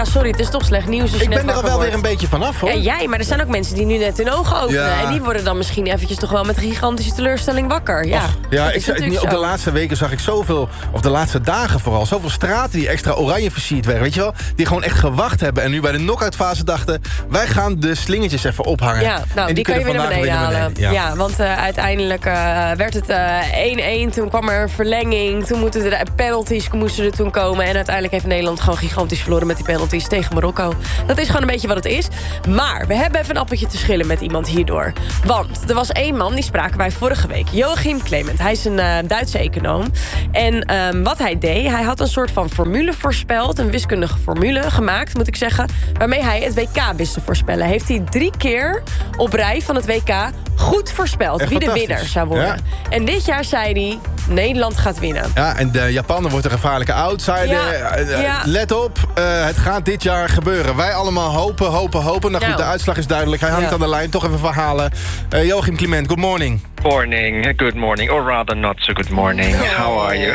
Sorry, het is toch slecht nieuws als je Ik net ben er al wakker wel weer wordt. een beetje vanaf, hoor. Ja, jij, maar er zijn ook mensen die nu net hun ogen openen. Ja. En die worden dan misschien eventjes toch wel met een gigantische teleurstelling wakker. Ja, Ja, dat is natuurlijk op de zo. laatste weken zag ik zoveel, of de laatste dagen vooral, zoveel straten die extra oranje versierd werden, weet je wel? Die gewoon echt gewacht hebben en nu bij de knock-out fase dachten, wij gaan de slingertjes even ophangen. Ja, nou, en die kan je weer naar kunnen beneden vandaag halen. weer naar Ja, want uiteindelijk werd het 1-1. Toen kwam er een verlenging. Toen moesten de penalties er toen komen. En uiteindelijk heeft Nederland gewoon gigantisch verloren met die penalties tegen Marokko. Dat is gewoon een beetje wat het is. Maar we hebben even een appeltje te schillen met iemand hierdoor. Want er was één man, die spraken wij vorige week. Joachim Clement. Hij is een Duitse econoom. En wat hij deed, hij had een soort van formule voorspeld. Een wiskundige formule gemaakt, moet ik zeggen. Waarmee hij het WK wist te voorspellen. Heeft hij 3 keer op rij van het WK goed voorspeld. Echt wie de fantastisch. winnaar zou worden. Ja. En dit jaar zei hij, Nederland gaat winnen. Ja, en de Japaner wordt een gevaarlijke outsider. Ja. Let op, het gaat dit jaar gebeuren. Wij allemaal hopen. Nou goed, Nou. de uitslag is duidelijk. Hij hangt aan de lijn, toch even verhalen. Joachim Clement, good morning. Morning, good morning, or rather not so good morning. How are you?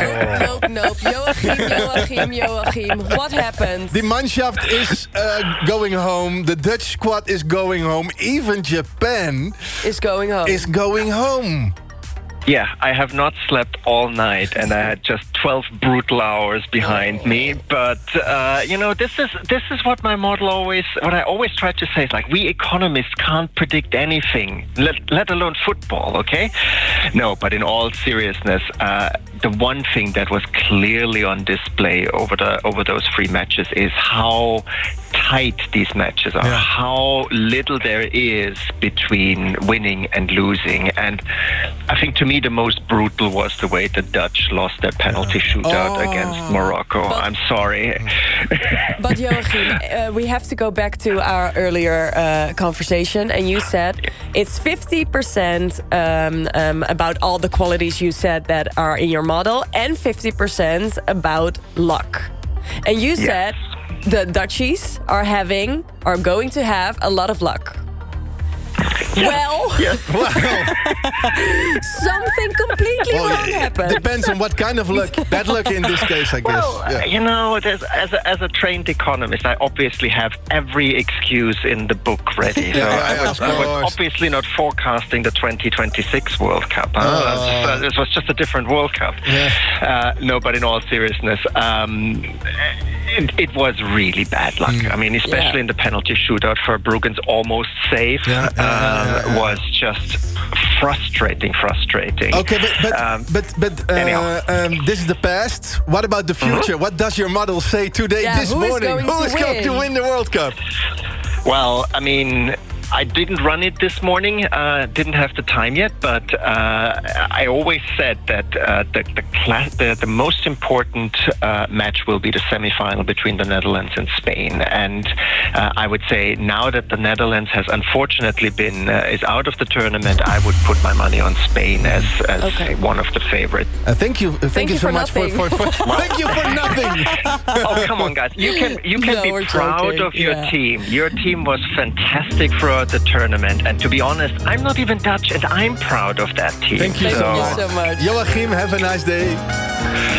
Nope. Joachim. What happened? The Mannschaft is going home. The Dutch squad is going home. Even Japan Is going home. is going home. Yeah, I have not slept all night, and I had just 12 brutal hours behind me. But this is what my model what I always try to say is like, we economists can't predict anything, let alone football. Okay? No, but in all seriousness, the one thing that was clearly on display over those 3 matches is how tight these matches are, how little there is between winning and losing. And I think to me the most brutal was the way the Dutch lost their penalty shootout against Morocco. I'm sorry. But Joachim, we have to go back to our earlier conversation, and you said it's 50% about all the qualities you said that are in your model, and 50% about luck. And you said the Dutchies are going to have a lot of luck. Well, something completely wrong happened. Depends on what kind of luck. Bad luck in this case, I guess. Well, as a trained economist, I obviously have every excuse in the book ready. So I was obviously not forecasting the 2026 World Cup. This was just a different World Cup. Yeah. No, but in all seriousness, it was really bad luck. I mean, especially in the penalty shootout, Verbruggen's almost save was just frustrating. Okay, but this is the past. What about the future? What does your model say today, this morning? Who is going to win the World Cup? Well, I mean, I didn't run it this morning, didn't have the time yet, but I always said that the most important match will be the semi-final between the Netherlands and Spain. And I would say now that the Netherlands has unfortunately is out of the tournament, I would put my money on Spain as one of the favorites. Thank you so much for thank you for nothing. Oh, come on, guys! You can be proud of your team. Your team was fantastic throughout the tournament, and to be honest, I'm not even Dutch, and I'm proud of that team. Thank you so much. so much. Joachim, have a nice day.